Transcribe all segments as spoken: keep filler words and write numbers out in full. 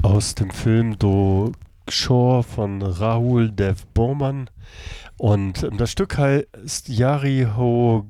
aus dem Film Do Shore von Rahul Dev Burman. Und ähm, das Stück heißt Yari Ho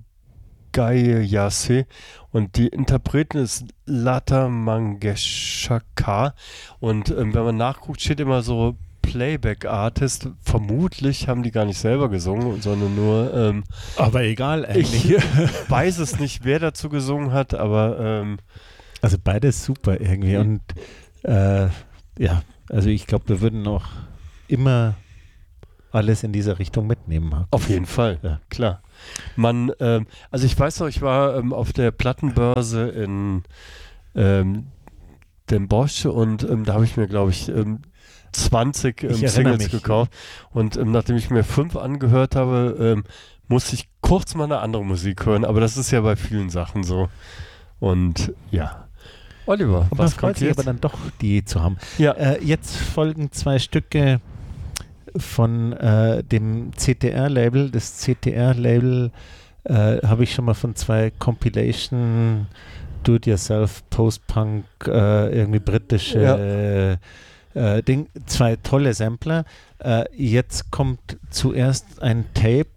Gayase und die Interpretin ist Lata Mangeshkar. Und ähm, wenn man nachguckt, steht immer so Playback-Artist. Vermutlich haben die gar nicht selber gesungen, sondern nur ähm, aber egal eigentlich. Ich weiß es nicht, wer dazu gesungen hat, aber ähm, also beides super irgendwie. Und äh, ja, also ich glaube, wir würden noch immer alles in dieser Richtung mitnehmen. Markus. Auf jeden Fall, ja, klar. Man, ähm, also ich weiß noch, ich war ähm, auf der Plattenbörse in ähm, Den Bosch und ähm, da habe ich mir, glaube ich, ähm, zwanzig ähm, ich Singles mich, gekauft. Ja. Und ähm, nachdem ich mir fünf angehört habe, ähm, musste ich kurz mal eine andere Musik hören. Aber das ist ja bei vielen Sachen so. Und ja. Oliver, und was man freut kommt sich jetzt? aber dann doch, die zu haben. Ja. Äh, jetzt folgen zwei Stücke von äh, dem C T R-Label. Das C T R-Label äh, habe ich schon mal von zwei Compilation Do-it-yourself, Post-Punk, äh, irgendwie britische Ja. äh, Ding, zwei tolle Sampler. Äh, jetzt kommt zuerst ein Tape.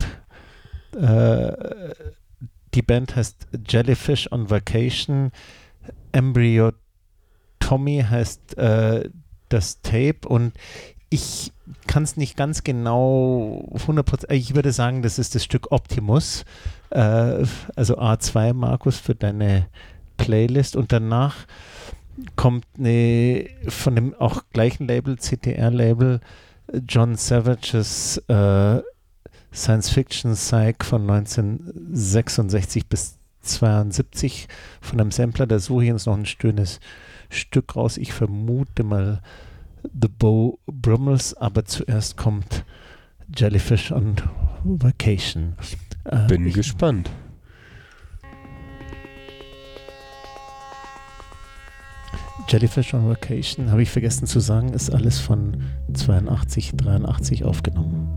Äh, die Band heißt Jellyfish on Vacation. Embryo Tommy heißt äh, das Tape und ich kann es nicht ganz genau hundert Prozent, ich würde sagen, das ist das Stück Optimus, äh, also A zwei, Markus, für deine Playlist und danach kommt eine von dem auch gleichen Label, C T R-Label, John Savages äh, Science-Fiction-Psych von neunzehnhundertsechsundsechzig bis zweiundsiebzig von einem Sampler, da suche ich uns noch ein schönes Stück raus. Ich vermute mal The Beau Brummels, aber zuerst kommt Jellyfish on Vacation. Äh, Bin ich, gespannt. Jellyfish on Vacation, habe ich vergessen zu sagen, ist alles von zweiundachtzig, dreiundachtzig aufgenommen.